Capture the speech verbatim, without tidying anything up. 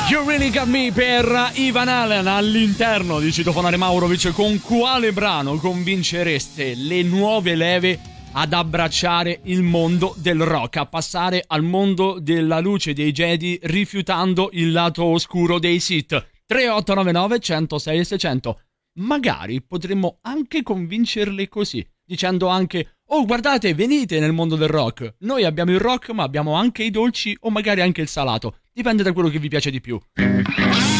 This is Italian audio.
You Really Got Me per Ivan Allen all'interno di Citofonare Maurovic. Con quale brano convincereste le nuove leve ad abbracciare il mondo del rock, a passare al mondo della luce dei Jedi, rifiutando il lato oscuro dei Sith? tre otto nove nove uno zero sei seicento. Magari potremmo anche convincerle così, dicendo anche: oh, guardate, venite nel mondo del rock, noi abbiamo il rock ma abbiamo anche i dolci o magari anche il salato, dipende da quello che vi piace di più.